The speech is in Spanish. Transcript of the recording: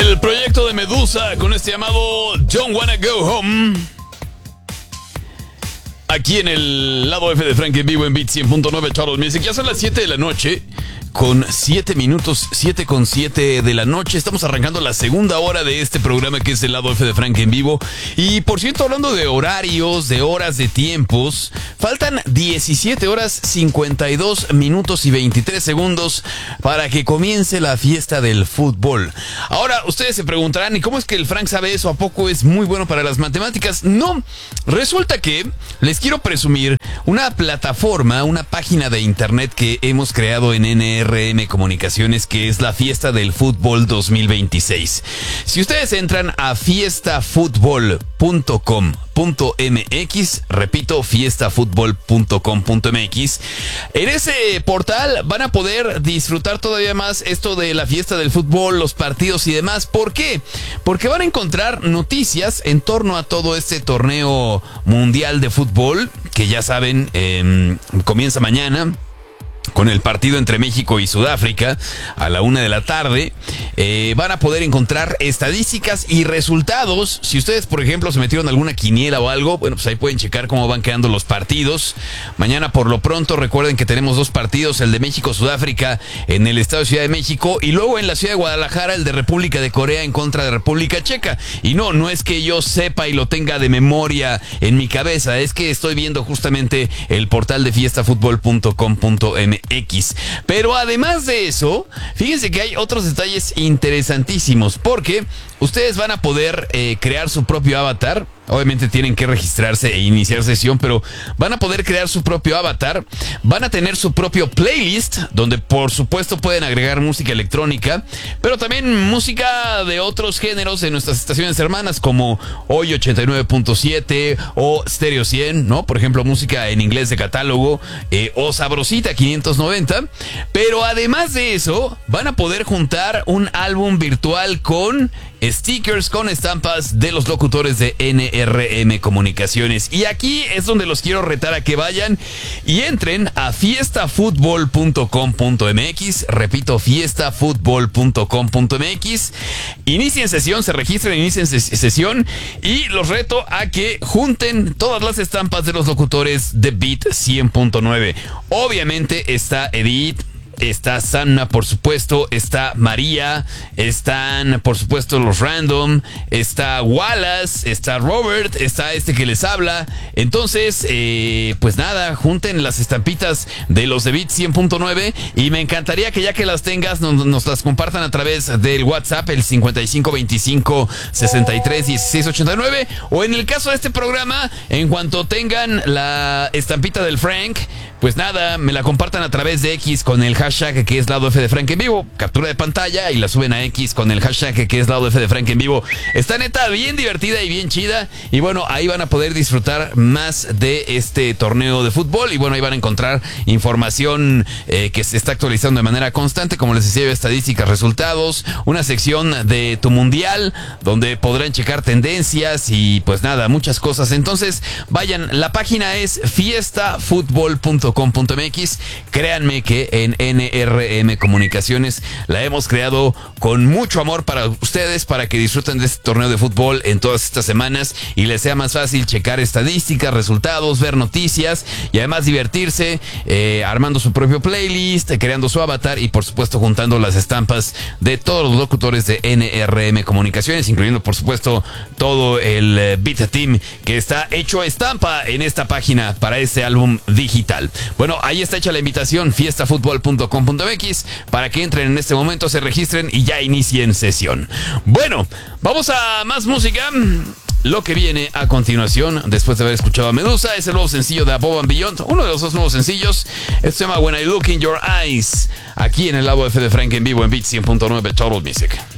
El proyecto de Medusa con este llamado Don't Wanna Go Home. Aquí en el lado F de Frank en vivo en Beat 100.9 Charles Music. Ya son las 7 de la noche. Con 7 minutos, 7:07 de la noche. Estamos arrancando la segunda hora de este programa que es el lado F de Frank en vivo. Y por cierto, hablando de horarios, de horas, de tiempos, faltan 17 horas, 52 minutos y 23 segundos para que comience la fiesta del fútbol. Ahora, ustedes se preguntarán, ¿y cómo es que el Frank sabe eso? ¿A poco es muy bueno para las matemáticas? No, resulta que les quiero presumir una plataforma, una página de internet que hemos creado en NRM Comunicaciones, que es la Fiesta del Fútbol 2026. Si ustedes entran a fiestafutbol.com.mx, repito, fiestafutbol.com.mx, en ese portal van a poder disfrutar todavía más esto de la fiesta del fútbol, los partidos y demás. ¿Por qué? Porque van a encontrar noticias en torno a todo este torneo mundial de fútbol, que ya saben, comienza mañana con el partido entre México y Sudáfrica a la 1 de la tarde. Van a poder encontrar estadísticas y resultados. Si ustedes, por ejemplo, se metieron alguna quiniela o algo, bueno, pues ahí pueden checar cómo van quedando los partidos. Mañana, por lo pronto, recuerden que tenemos dos partidos, el de México-Sudáfrica en el estado de Ciudad de México y luego en la ciudad de Guadalajara el de República de Corea en contra de República Checa. Y no es que yo sepa y lo tenga de memoria en mi cabeza, es que estoy viendo justamente el portal de fiestafutbol.com.mx. Pero además de eso, fíjense que hay otros detalles interesantísimos, porque ustedes van a poder crear su propio avatar. Obviamente tienen que registrarse e iniciar sesión, pero van a poder crear su propio avatar. Van a tener su propio playlist, donde por supuesto pueden agregar música electrónica, pero también música de otros géneros en nuestras estaciones hermanas, como Hoy 89.7 o Stereo 100, ¿no? Por ejemplo, música en inglés de catálogo, o Sabrosita 590. Pero además de eso, van a poder juntar un álbum virtual con stickers, con estampas de los locutores de NRM Comunicaciones. Y aquí es donde los quiero retar a que vayan y entren a fiestafutbol.com.mx. Repito, fiestafutbol.com.mx. Inicien sesión, se registren, inicien sesión y los reto a que junten todas las estampas de los locutores de Beat 100.9. Obviamente está Edith, está Sanna, por supuesto, está María, están, por supuesto, los Random, está Wallace, está Robert, está este que les habla. Entonces, pues nada, junten las estampitas de los de Beat 100.9 y me encantaría que ya que las tengas nos las compartan a través del WhatsApp, el 5525-631689, o en el caso de este programa, en cuanto tengan la estampita del Frank, pues nada, me la compartan a través de X con el hashtag que es lado F de Frank en vivo, captura de pantalla y la suben a X con el hashtag que es lado F de Frank en vivo. Está neta bien divertida y bien chida, y bueno, ahí van a poder disfrutar más de este torneo de fútbol, y bueno, ahí van a encontrar información que se está actualizando de manera constante, como les decía, estadísticas, resultados, una sección de tu mundial donde podrán checar tendencias y pues nada, muchas cosas. Entonces vayan, la página es fiestafutbol.com.mx. Créanme que en NRM Comunicaciones la hemos creado con mucho amor para ustedes, para que disfruten de este torneo de fútbol en todas estas semanas y les sea más fácil checar estadísticas, resultados, ver noticias y además divertirse, armando su propio playlist, creando su avatar y por supuesto juntando las estampas de todos los locutores de NRM Comunicaciones, incluyendo por supuesto todo el Beat Team que está hecho estampa en esta página para este álbum digital. Bueno, ahí está hecha la invitación, fiestafutbol.com.mx, para que entren en este momento, se registren y ya inicien sesión. Bueno, vamos a más música. Lo que viene a continuación, después de haber escuchado a Medusa, es el nuevo sencillo de Above and Beyond, uno de los dos nuevos sencillos. Esto se llama When I Look in Your Eyes, aquí en el lado F de Frank en vivo en Beat 100.9 Total Music.